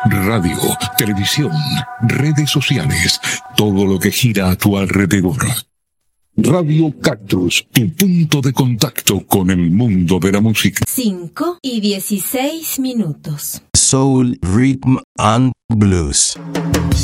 Radio, televisión, redes sociales, todo lo que gira a tu alrededor. Radio Cactus, tu punto de contacto con el mundo de la música. 5:16. Soul, Rhythm and Blues.